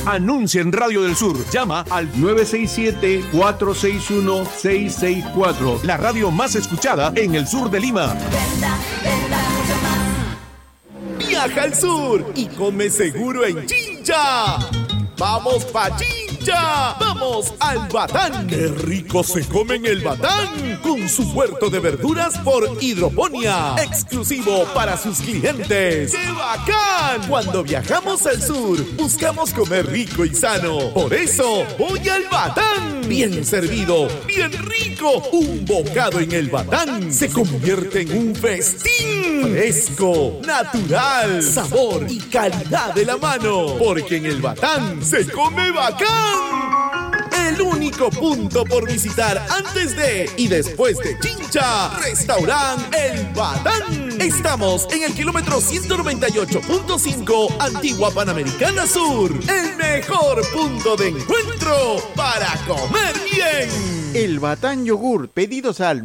Anuncia en Radio del Sur. Llama al 967-461-664. La radio más escuchada en el sur de Lima. Viaja al sur y come seguro en Chincha. ¡Vamos pa' Chincha! ¡Vamos al Batán! ¡Qué rico se come en el Batán! Con su huerto de verduras por hidroponía, exclusivo para sus clientes. ¡Qué bacán! Cuando viajamos al sur, buscamos comer rico y sano. Por eso, voy al Batán. Bien servido, bien rico. Un bocado en el Batán se convierte en un festín. Fresco, natural, sabor y calidad de la mano. Porque en el Batán se come bacán. El único punto por visitar antes de y después de Chincha. Restaurant El Batán. Estamos en el kilómetro 198.5 Antigua Panamericana Sur. El mejor punto de encuentro para comer bien. El Batán Yogur. Pedidos al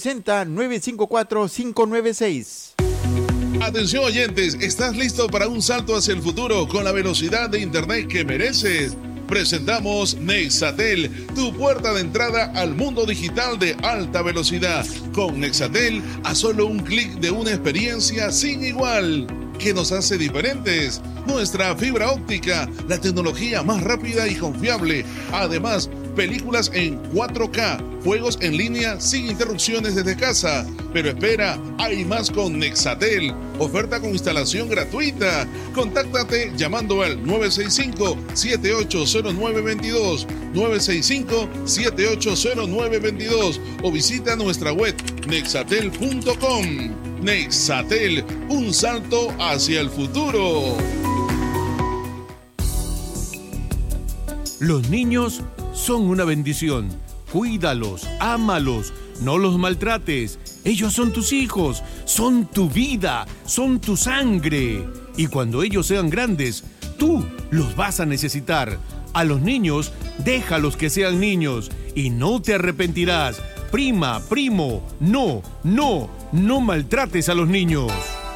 960-954-596. Atención oyentes, ¿estás listo para un salto hacia el futuro con la velocidad de internet que mereces? Presentamos Nexatel, tu puerta de entrada al mundo digital de alta velocidad. Con Nexatel, a solo un clic de una experiencia sin igual. ¿Qué nos hace diferentes? Nuestra fibra óptica, la tecnología más rápida y confiable. Además, películas en 4K, juegos en línea sin interrupciones desde casa. Pero espera, hay más con Nexatel. Oferta con instalación gratuita. Contáctate llamando al 965-780922, 965-780922 o visita nuestra web nexatel.com. Nexatel, un salto hacia el futuro. Los niños son una bendición. Cuídalos, ámalos, no los maltrates. Ellos son tus hijos, son tu vida, son tu sangre. Y cuando ellos sean grandes, tú los vas a necesitar. A los niños, déjalos que sean niños y no te arrepentirás. Prima, primo, no maltrates a los niños.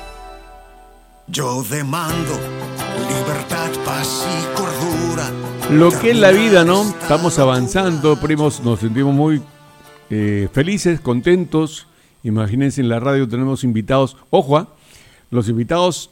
Yo demando libertad, paz y cordura. Lo que es la vida, ¿no? Estamos avanzando, primos, nos sentimos muy felices, contentos. Imagínense, en la radio tenemos invitados. Ojo, los invitados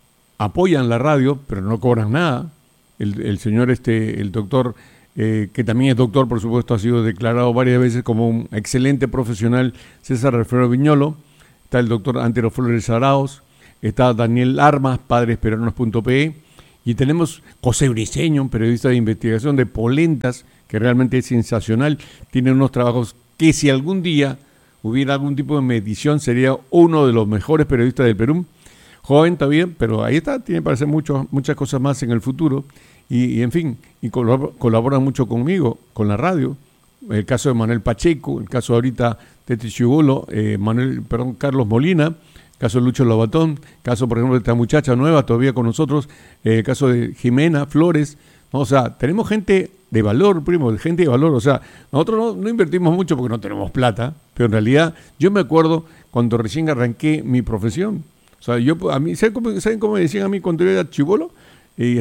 apoyan la radio, pero no cobran nada. El señor, el doctor, que también es doctor, por supuesto, ha sido declarado varias veces como un excelente profesional, César Alfredo Viñolo. Está el doctor Antero Flores Arauz, está Daniel Armas, padresperuanos.pe, y tenemos José Briceño, un periodista de investigación de Polentas, que realmente es sensacional. Tiene unos trabajos que, si algún día hubiera algún tipo de medición, sería uno de los mejores periodistas del Perú. Joven todavía, pero ahí está, tiene para hacer muchas cosas más en el futuro. Y en fin, y colabora mucho conmigo, con la radio. El caso de Manuel Pacheco, el caso ahorita de Tichibolo, Carlos Molina, el caso de Lucho Lobatón, el caso, por ejemplo, de esta muchacha nueva todavía con nosotros, el caso de Jimena Flores, ¿no? O sea, tenemos gente de valor, primo, gente de valor. O sea, nosotros no invertimos mucho porque no tenemos plata, pero en realidad yo me acuerdo cuando recién arranqué mi profesión. O sea, ¿saben cómo me decían a mí cuando yo era chibolo? Y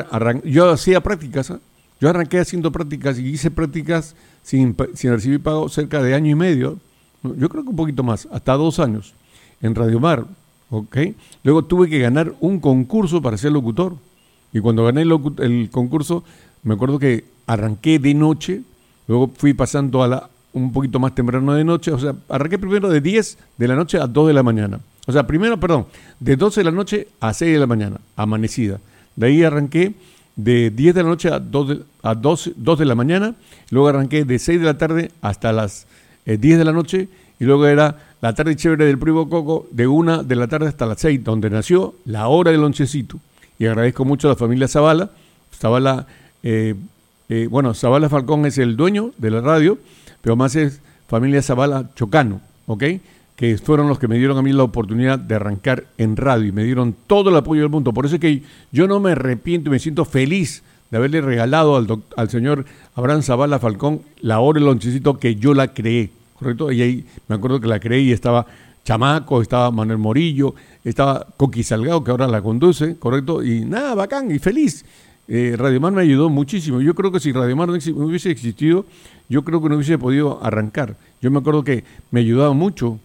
yo hacía prácticas, ¿eh? Yo arranqué haciendo prácticas y hice prácticas sin recibir pago cerca de año y medio, yo creo que un poquito más, hasta 2 años, en Radio Mar, ¿ok? Luego tuve que ganar un concurso para ser locutor, y cuando gané el concurso, me acuerdo que arranqué de noche, luego fui pasando un poquito más temprano de noche, o sea, arranqué primero de 10 de la noche a 2 de la mañana, o sea, de 12 de la noche a 6 de la mañana, amanecida. De ahí arranqué de 10 de la noche a 2 de la mañana, luego arranqué de 6 de la tarde hasta las 10 de la noche, y luego era la tarde chévere del Primo Coco de 1 de la tarde hasta las 6, donde nació la hora del lonchecito. Y agradezco mucho a la familia Zavala. Zavala Falcón es el dueño de la radio, pero más es familia Zavala Chocano, ¿ok? Que fueron los que me dieron a mí la oportunidad de arrancar en radio y me dieron todo el apoyo del mundo. Por eso es que yo no me arrepiento y me siento feliz de haberle regalado al señor Abraham Zavala Falcón la hora del lonchecito, que yo la creé, ¿correcto? Y ahí me acuerdo que la creé y estaba Chamaco, estaba Manuel Morillo, estaba Coqui Salgado, que ahora la conduce, ¿correcto? Y nada, bacán y feliz. Radio Mar me ayudó muchísimo. Yo creo que si Radio Mar no hubiese existido, yo creo que no hubiese podido arrancar. Yo me acuerdo que me ayudaba mucho.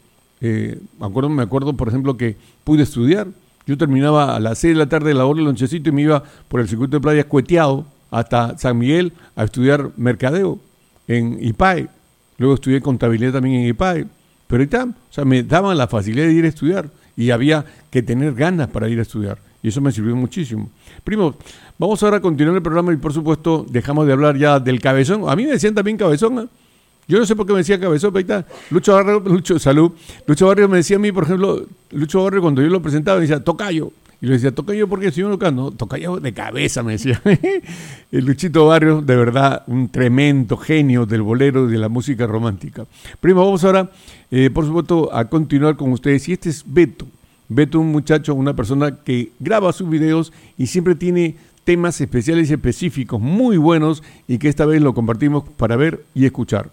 Me acuerdo, por ejemplo, que pude estudiar. Yo terminaba a las 6 de la tarde la hora del lonchecito y me iba por el circuito de playa cueteado hasta San Miguel a estudiar mercadeo en IPAE. Luego estudié contabilidad también en IPAE. Pero ahorita, o sea, me daban la facilidad de ir a estudiar y había que tener ganas para ir a estudiar. Y eso me sirvió muchísimo. Primo, vamos ahora a continuar el programa y por supuesto dejamos de hablar ya del cabezón. A mí me decían también cabezón, ¿eh? Yo no sé por qué me decía cabezón, pero ahí está. Lucho Barrio me decía a mí, por ejemplo, Lucho Barrio cuando yo lo presentaba me decía, tocayo. Y le decía, tocayo, ¿por qué? Si yo no canto, no, tocayo de cabeza, me decía. El Luchito Barrio, de verdad, un tremendo genio del bolero y de la música romántica. Primo, vamos ahora, por supuesto, a continuar con ustedes. Y este es Beto. Beto, un muchacho, una persona que graba sus videos y siempre tiene temas especiales y específicos muy buenos y que esta vez lo compartimos para ver y escuchar.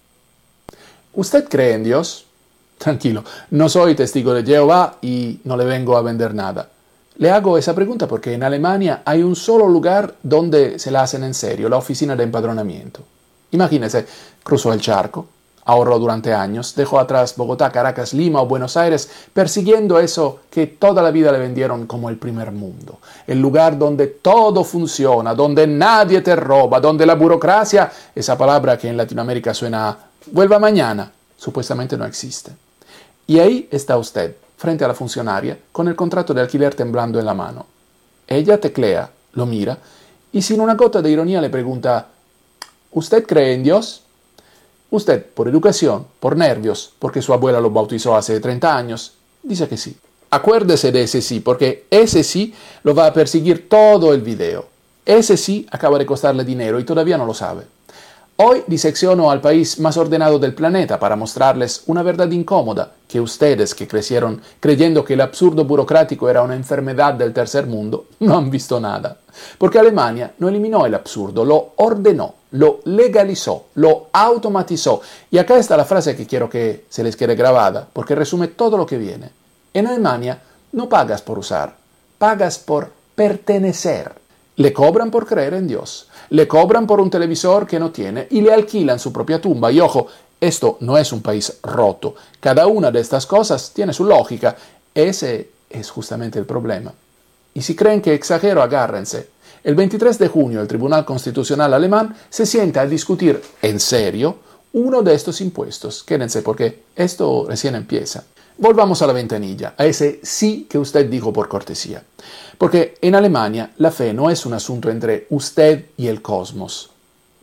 ¿Usted cree en Dios? Tranquilo, no soy testigo de Jehová y no le vengo a vender nada. Le hago esa pregunta porque en Alemania hay un solo lugar donde se la hacen en serio, la oficina de empadronamiento. Imagínese, cruzó el charco, ahorró durante años, dejó atrás Bogotá, Caracas, Lima o Buenos Aires, persiguiendo eso que toda la vida le vendieron como el primer mundo. El lugar donde todo funciona, donde nadie te roba, donde la burocracia, esa palabra que en Latinoamérica suena a vuelva mañana, supuestamente no existe. Y ahí está usted, frente a la funcionaria, con el contrato de alquiler temblando en la mano. Ella teclea, lo mira, y sin una gota de ironía le pregunta, ¿usted cree en Dios? Usted, por educación, por nervios, porque su abuela lo bautizó hace 30 años, dice que sí. Acuérdese de ese sí, porque ese sí lo va a perseguir todo el video. Ese sí acaba de costarle dinero y todavía no lo sabe. Hoy disecciono al país más ordenado del planeta para mostrarles una verdad incómoda, que ustedes que crecieron creyendo que el absurdo burocrático era una enfermedad del tercer mundo, no han visto nada. Porque Alemania no eliminó el absurdo, lo ordenó, lo legalizó, lo automatizó. Y acá está la frase que quiero que se les quede grabada, porque resume todo lo que viene. En Alemania no pagas por usar, pagas por pertenecer. Le cobran por creer en Dios, le cobran por un televisor que no tiene y le alquilan su propia tumba. Y ojo, esto no es un país roto. Cada una de estas cosas tiene su lógica. Ese es justamente el problema. Y si creen que exagero, agárrense. El 23 de junio el Tribunal Constitucional alemán se sienta a discutir en serio uno de estos impuestos. Quédense porque esto recién empieza. Volvamos a la ventanilla, a ese sí que usted dijo por cortesía. Porque en Alemania la fe no es un asunto entre usted y el cosmos.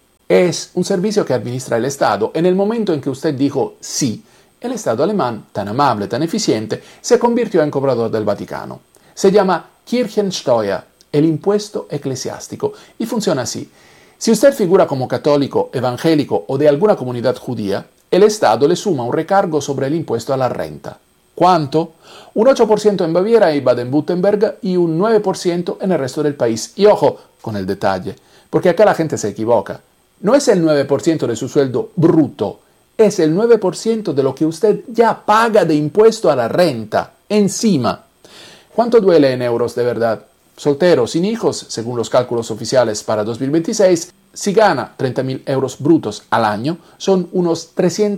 Es un servicio que administra el Estado. En el momento en que usted dijo sí, el Estado alemán, tan amable, tan eficiente, se convirtió en cobrador del Vaticano. Se llama Kirchensteuer, el impuesto eclesiástico, y funciona así. Si usted figura como católico, evangélico o de alguna comunidad judía, el Estado le suma un recargo sobre el impuesto a la renta. ¿Cuánto? Un 8% en Baviera y Baden-Württemberg y un 9% en el resto del país. Y ojo con el detalle, porque acá la gente se equivoca. No es el 9% de su sueldo bruto, es el 9% de lo que usted ya paga de impuesto a la renta, encima. ¿Cuánto duele en euros de verdad? Soltero, sin hijos, según los cálculos oficiales para 2026, si gana 30.000 euros brutos al año, son unos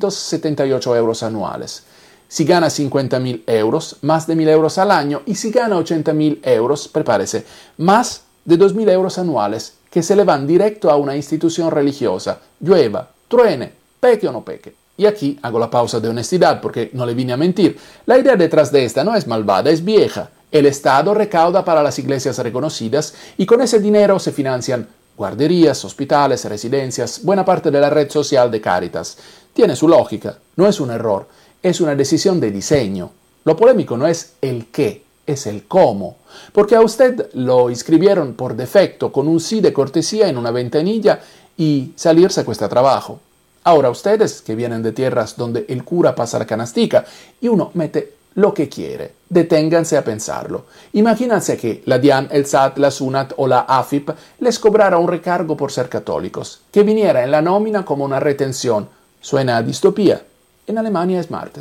378 euros anuales. Si gana 50.000 euros, más de 1.000 euros al año, y si gana 80.000 euros, prepárese, más de 2.000 euros anuales que se le van directo a una institución religiosa, llueva, truene, peque o no peque. Y aquí hago la pausa de honestidad porque no le vine a mentir. La idea detrás de esta no es malvada, es vieja. El Estado recauda para las iglesias reconocidas y con ese dinero se financian guarderías, hospitales, residencias, buena parte de la red social de Cáritas. Tiene su lógica, no es un error. Es una decisión de diseño. Lo polémico no es el qué, es el cómo. Porque a usted lo inscribieron por defecto con un sí de cortesía en una ventanilla y salirse cuesta trabajo. Ahora ustedes que vienen de tierras donde el cura pasa la canastica y uno mete lo que quiere, deténganse a pensarlo. Imagínense que la DIAN, el SAT, la SUNAT o la AFIP les cobrara un recargo por ser católicos, que viniera en la nómina como una retención. Suena a distopía. En Alemania es martes.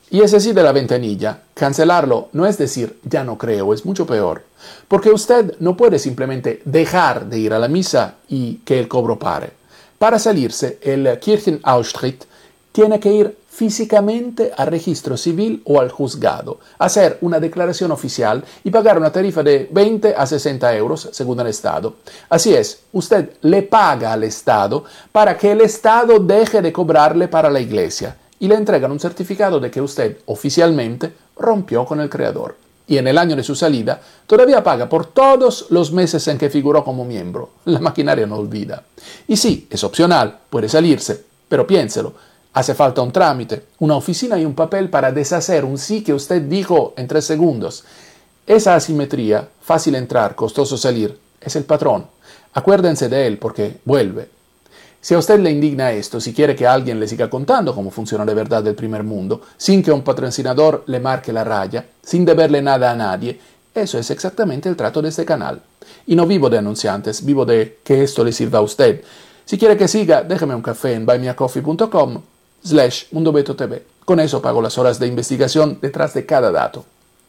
Y ese sí de la ventanilla, cancelarlo no es decir ya no creo, es mucho peor. Porque usted no puede simplemente dejar de ir a la misa y que el cobro pare. Para salirse, el Kirchenaustritt tiene que ir físicamente al registro civil o al juzgado, hacer una declaración oficial y pagar una tarifa de 20 a 60 euros según el Estado. Así es, usted le paga al Estado para que el Estado deje de cobrarle para la iglesia y le entregan un certificado de que usted oficialmente rompió con el Creador. Y en el año de su salida, todavía paga por todos los meses en que figuró como miembro. La maquinaria no olvida. Y sí, es opcional, puede salirse, pero piénselo. Hace falta un trámite, una oficina y un papel para deshacer un sí que usted dijo en 3 segundos. Esa asimetría, fácil entrar, costoso salir, es el patrón. Acuérdense de él porque vuelve. Si a usted le indigna esto, si quiere que alguien le siga contando cómo funciona de verdad el primer mundo, sin que un patrocinador le marque la raya, sin deberle nada a nadie, eso es exactamente el trato de este canal. Y no vivo de anunciantes, vivo de que esto le sirva a usted. Si quiere que siga, déjeme un café en buymeacoffee.com/MundoBetoTV. Con eso pago las horas de investigación detrás de cada dato.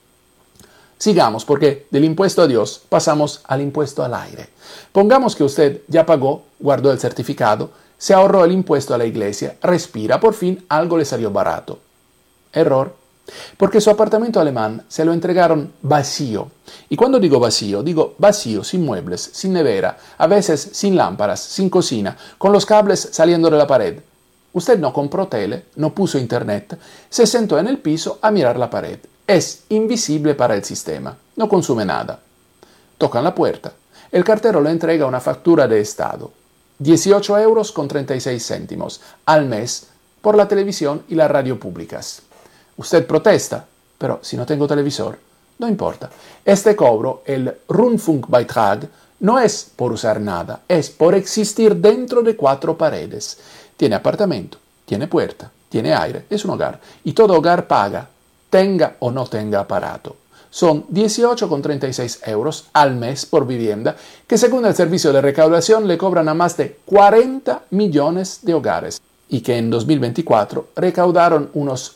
Sigamos, porque del impuesto a Dios pasamos al impuesto al aire. Pongamos que usted ya pagó, guardó el certificado, se ahorró el impuesto a la iglesia, respira, por fin algo le salió barato. Error. Porque su apartamento alemán se lo entregaron vacío. Y cuando digo vacío, sin muebles, sin nevera, a veces sin lámparas, sin cocina, con los cables saliendo de la pared. Usted no compró tele, no puso internet, se sentó en el piso a mirar la pared. Es invisible para el sistema, no consume nada. Tocan la puerta. El cartero le entrega una factura de Estado. 18 euros con 36 céntimos al mes por la televisión y la radio públicas. Usted protesta, pero si no tengo televisor, no importa. Este cobro, el Rundfunkbeitrag, no es por usar nada, es por existir dentro de 4 paredes. Tiene apartamento, tiene puerta, tiene aire, es un hogar. Y todo hogar paga, tenga o no tenga aparato. Son 18,36 euros al mes por vivienda, que según el servicio de recaudación le cobran a más de 40 millones de hogares y que en 2024 recaudaron unos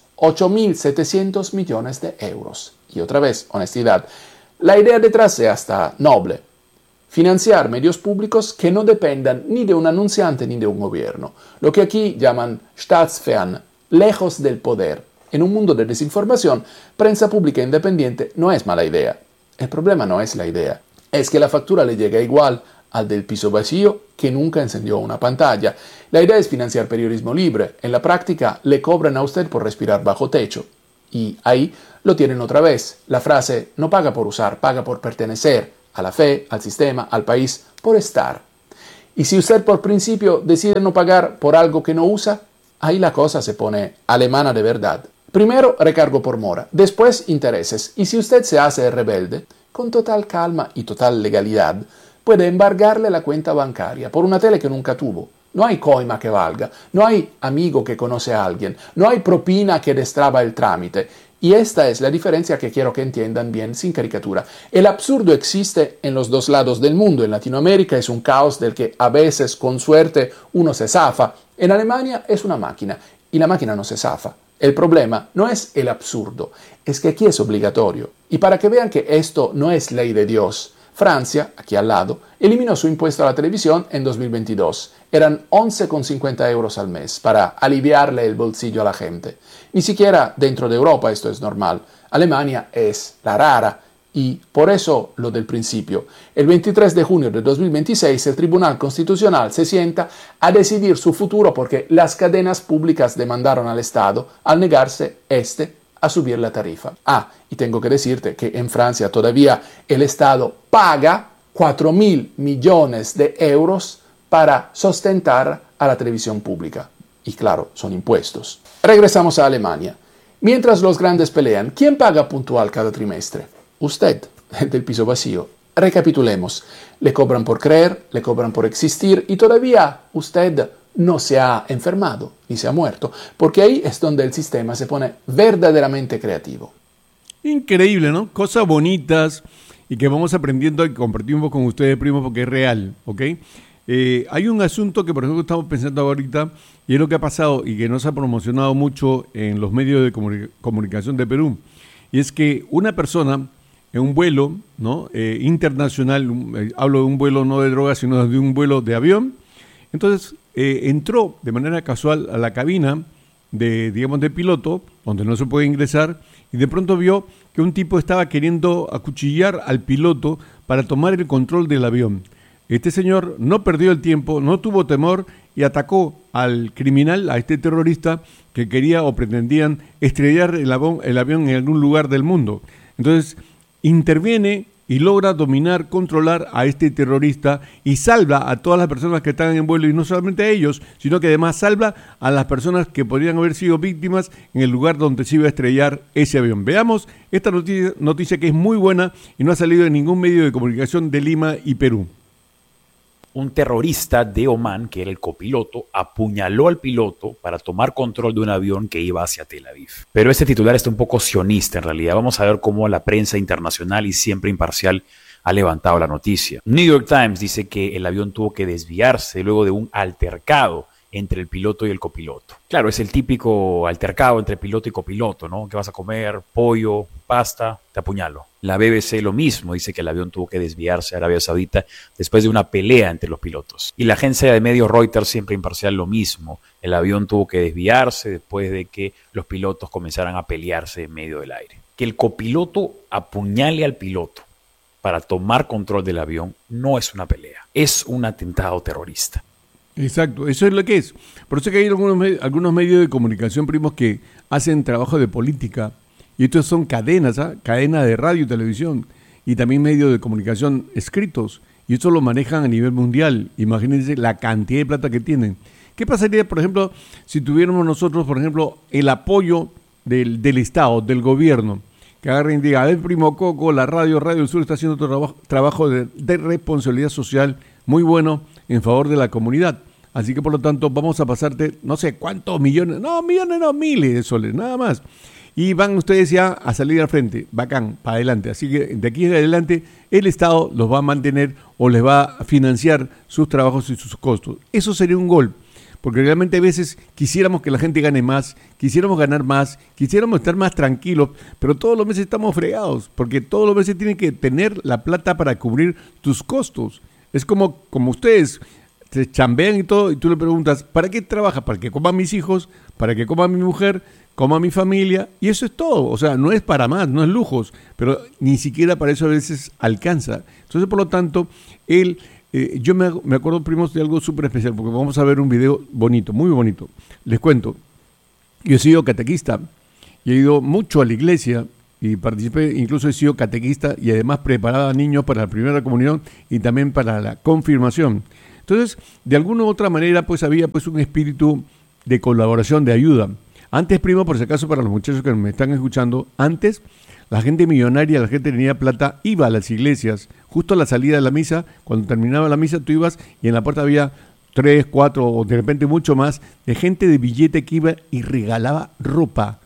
8.700 millones de euros. Y otra vez, honestidad, la idea detrás es hasta noble. Financiar medios públicos que no dependan ni de un anunciante ni de un gobierno. Lo que aquí llaman staatsfern, lejos del poder. En un mundo de desinformación, prensa pública independiente no es mala idea. El problema no es la idea, es que la factura le llega igual al del piso vacío que nunca encendió una pantalla. La idea es financiar periodismo libre. En la práctica le cobran a usted por respirar bajo techo. Y ahí lo tienen otra vez. La frase no paga por usar, paga por pertenecer a la fe, al sistema, al país, por estar. Y si usted por principio decide no pagar por algo que no usa, ahí la cosa se pone alemana de verdad. Primero recargo por mora, después intereses. Y si usted se hace rebelde, con total calma y total legalidad, puede embargarle la cuenta bancaria por una tele que nunca tuvo. No hay coima que valga, no hay amigo que conoce a alguien, no hay propina que destraba el trámite. Y esta es la diferencia que quiero que entiendan bien sin caricatura. El absurdo existe en los dos lados del mundo. En Latinoamérica es un caos del que a veces con suerte uno se zafa. En Alemania es una máquina y la máquina no se zafa. El problema no es el absurdo, es que aquí es obligatorio. Y para que vean que esto no es ley de Dios, Francia, aquí al lado, eliminó su impuesto a la televisión en 2022. Eran 11,50 euros al mes para aliviarle el bolsillo a la gente. Ni siquiera dentro de Europa esto es normal. Alemania es la rara y por eso lo del principio. El 23 de junio de 2026 el Tribunal Constitucional se sienta a decidir su futuro porque las cadenas públicas demandaron al Estado al negarse a subir la tarifa. Y tengo que decirte que en Francia todavía el Estado paga 4.000 millones de euros para sustentar a la televisión pública. Y claro, son impuestos. Regresamos a Alemania. Mientras los grandes pelean, ¿quién paga puntual cada trimestre? Usted, del piso vacío. Recapitulemos. Le cobran por creer, le cobran por existir y todavía usted no se ha enfermado ni se ha muerto, porque ahí es donde el sistema se pone verdaderamente creativo. Increíble, ¿no? Cosas bonitas y que vamos aprendiendo y compartimos con ustedes, primo, porque es real, ¿ok? Hay un asunto que, por ejemplo, estamos pensando ahorita, y es lo que ha pasado y que no se ha promocionado mucho en los medios de comunicación de Perú, y es que una persona en un vuelo, ¿no? Internacional, hablo de un vuelo no de drogas, sino de un vuelo de avión, entonces entró de manera casual a la cabina de piloto, donde no se puede ingresar, y de pronto vio que un tipo estaba queriendo acuchillar al piloto para tomar el control del avión. Este señor no perdió el tiempo, no tuvo temor y atacó al criminal, a este terrorista que quería o pretendían estrellar el avión en algún lugar del mundo. Entonces interviene y logra dominar, controlar a este terrorista y salva a todas las personas que están en vuelo, y no solamente a ellos, sino que además salva a las personas que podrían haber sido víctimas en el lugar donde se iba a estrellar ese avión. Veamos esta noticia que es muy buena y no ha salido en ningún medio de comunicación de Lima y Perú. Un terrorista de Omán, que era el copiloto, apuñaló al piloto para tomar control de un avión que iba hacia Tel Aviv. Pero este titular está un poco sionista en realidad. Vamos a ver cómo la prensa internacional y siempre imparcial ha levantado la noticia. New York Times dice que el avión tuvo que desviarse luego de un altercado entre el piloto y el copiloto. Claro, es el típico altercado entre piloto y copiloto, ¿no? ¿Qué vas a comer? Pollo, pasta, te apuñalo. La BBC lo mismo, dice que el avión tuvo que desviarse a Arabia Saudita después de una pelea entre los pilotos. Y la agencia de medios Reuters, siempre imparcial, lo mismo. El avión tuvo que desviarse después de que los pilotos comenzaran a pelearse en medio del aire. Que el copiloto apuñale al piloto para tomar control del avión no es una pelea, es un atentado terrorista. Exacto, eso es lo que es. Por eso que hay algunos medios de comunicación, primos, que hacen trabajo de política, y estos son cadenas, cadena de radio y televisión, y también medios de comunicación escritos, y esto lo manejan a nivel mundial. Imagínense la cantidad de plata que tienen. ¿Qué pasaría, por ejemplo, si tuviéramos nosotros, por ejemplo, el apoyo del Estado, del gobierno, que agarren y digan, a ver, primo Coco, la Radio del Sur está haciendo otro trabajo de responsabilidad social muy bueno en favor de la comunidad? Así que, por lo tanto, vamos a pasarte no sé cuántos millones, no, miles de soles, nada más. Y van ustedes ya a salir al frente, bacán, para adelante. Así que de aquí en adelante el Estado los va a mantener o les va a financiar sus trabajos y sus costos. Eso sería un gol, porque realmente a veces quisiéramos que la gente gane más, quisiéramos ganar más, quisiéramos estar más tranquilos, pero todos los meses estamos fregados, porque todos los meses tienen que tener la plata para cubrir tus costos. Es como ustedes se chambean y todo, y tú le preguntas, ¿para qué trabajas? Para que coman mis hijos, para que coma mi mujer, coma mi familia, y eso es todo. O sea, no es para más, no es lujos, pero ni siquiera para eso a veces alcanza. Entonces, por lo tanto, yo me acuerdo, primos, de algo súper especial, porque vamos a ver un video bonito, muy bonito. Les cuento, yo he sido catequista y he ido mucho a la iglesia y participé, incluso he sido catequista y además preparaba a niños para la primera comunión y también para la confirmación. Entonces, de alguna u otra manera, pues había pues un espíritu de colaboración, de ayuda. Antes, primo, por si acaso, para los muchachos que me están escuchando, antes la gente millonaria, la gente que tenía plata, iba a las iglesias, justo a la salida de la misa. Cuando terminaba la misa, tú ibas y en la puerta había 3, 4 o de repente mucho más de gente de billete que iba y regalaba ropa,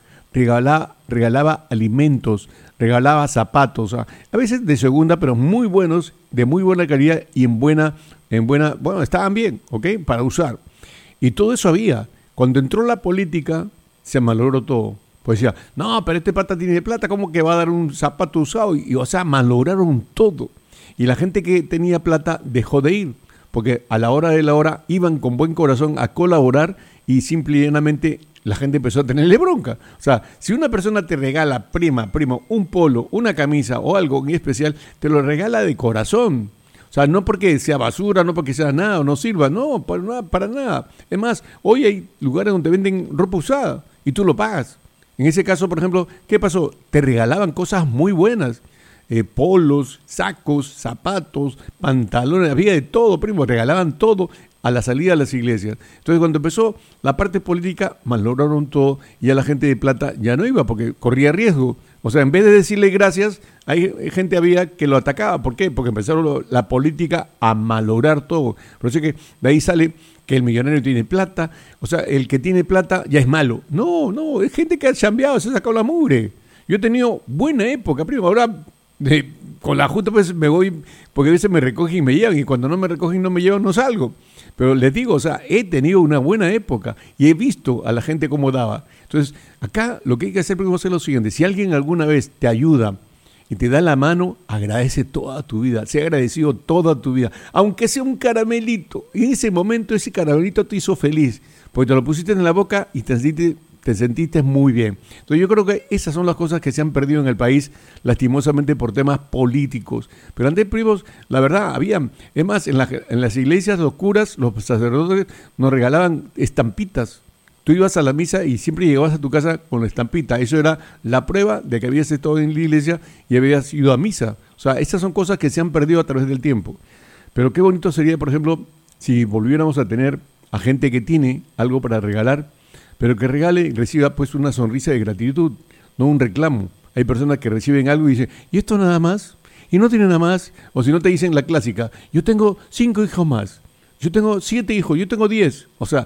regalaba alimentos, regalaba zapatos, a veces de segunda, pero muy buenos, de muy buena calidad y bueno, estaban bien, ¿ok? Para usar. Y todo eso había. Cuando entró la política, se malogró todo. Pues decía, no, pero este pata tiene plata, ¿cómo que va a dar un zapato usado? O sea, malograron todo. Y la gente que tenía plata dejó de ir, porque a la hora de la hora iban con buen corazón a colaborar y simple y llanamente la gente empezó a tenerle bronca. O sea, si una persona te regala, primo, un polo, una camisa o algo en especial, te lo regala de corazón. O sea, no porque sea basura, no porque sea nada o no sirva, no, para nada. Es más, hoy hay lugares donde venden ropa usada y tú lo pagas. En ese caso, por ejemplo, ¿qué pasó? Te regalaban cosas muy buenas. Polos, sacos, zapatos, pantalones, había de todo, primo, regalaban todo a la salida de las iglesias. Entonces, cuando empezó la parte política, malograron todo y ya la gente de plata ya no iba porque corría riesgo. O sea, en vez de decirle gracias, hay gente había que lo atacaba. ¿Por qué? Porque empezaron la política a malograr todo. Por eso es que de ahí sale que el millonario tiene plata. O sea, el que tiene plata ya es malo. No, es gente que ha chambeado, se ha sacado la mugre. Yo he tenido buena época, primo. Ahora Con la justa pues me voy, porque a veces me recogen y me llevan, y cuando no me recogen y no me llevan no salgo. Pero les digo, o sea, he tenido una buena época y he visto a la gente cómo daba. Entonces, acá lo que hay que hacer primero es lo siguiente: si alguien alguna vez te ayuda y te da la mano, agradece toda tu vida, sea agradecido toda tu vida, aunque sea un caramelito. Y en ese momento ese caramelito te hizo feliz, porque te lo pusiste en la boca y te sentiste muy bien. Entonces yo creo que esas son las cosas que se han perdido en el país, lastimosamente por temas políticos. Pero antes, primos, la verdad, es más, en las iglesias los curas, los sacerdotes nos regalaban estampitas. Tú ibas a la misa y siempre llegabas a tu casa con la estampita. Eso era la prueba de que habías estado en la iglesia y habías ido a misa. O sea, esas son cosas que se han perdido a través del tiempo. Pero qué bonito sería, por ejemplo, si volviéramos a tener a gente que tiene algo para regalar, pero que regale y reciba pues una sonrisa de gratitud, no un reclamo. Hay personas que reciben algo y dicen, ¿y esto nada más? ¿Y no tiene nada más? O si no te dicen la clásica, yo tengo 5 hijos más, yo tengo 7 hijos, yo tengo 10. O sea,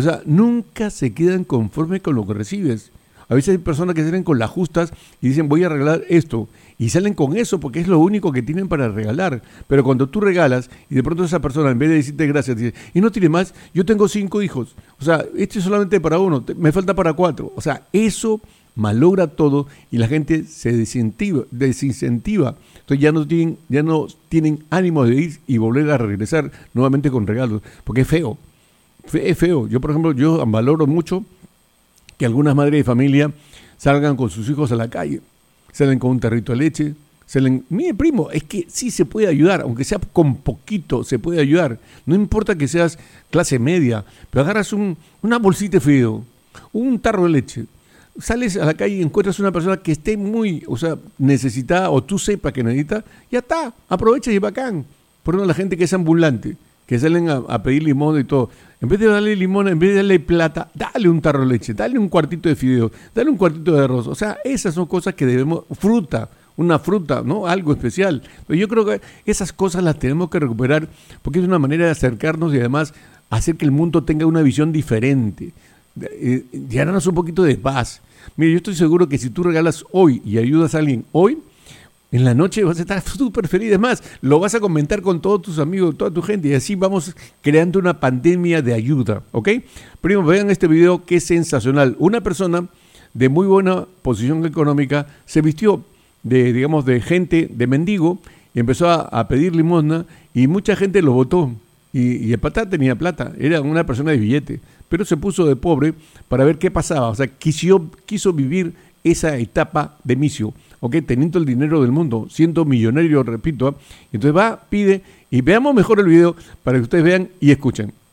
nunca se quedan conformes con lo que recibes. A veces hay personas que salen con las justas y dicen, voy a regalar esto. Y salen con eso porque es lo único que tienen para regalar. Pero cuando tú regalas y de pronto esa persona, en vez de decirte gracias, dice, y no tiene más, yo tengo 5 hijos. O sea, este es solamente para 1, me falta para 4. O sea, eso malogra todo y la gente se desincentiva. Entonces ya no tienen ánimo de ir y volver a regresar nuevamente con regalos. Porque es feo. Es feo. Yo, por ejemplo, valoro mucho que algunas madres de familia salgan con sus hijos a la calle, salen con un tarrito de leche, mire primo, es que sí se puede ayudar, aunque sea con poquito se puede ayudar, no importa que seas clase media, pero agarras una bolsita de fideo, un tarro de leche, sales a la calle y encuentras una persona que esté muy, necesitada, o tú sepas que necesita, ya está, aprovecha y bacán. Por ejemplo, la gente que es ambulante, que salen a pedir limón y todo, en vez de darle limón, en vez de darle plata, dale un tarro de leche, dale un cuartito de fideo, dale un cuartito de arroz. O sea, esas son cosas que debemos, una fruta, ¿no? Algo especial. Pero yo creo que esas cosas las tenemos que recuperar porque es una manera de acercarnos y además hacer que el mundo tenga una visión diferente. Llenarnos un poquito de paz. Mire, yo estoy seguro que si tú regalas hoy y ayudas a alguien hoy, en la noche vas a estar súper feliz. Además, lo vas a comentar con todos tus amigos, toda tu gente, y así vamos creando una pandemia de ayuda, ¿ok? Primo, vean este video que es sensacional. Una persona de muy buena posición económica se vistió de gente, de mendigo, y empezó a pedir limosna, y mucha gente lo votó. Y el patá tenía plata, era una persona de billete, pero se puso de pobre para ver qué pasaba. O sea, quiso vivir esa etapa de misio, ¿ok? Teniendo el dinero del mundo, siendo millonario, repito. Entonces va, pide, y veamos mejor el video para que ustedes vean y escuchen.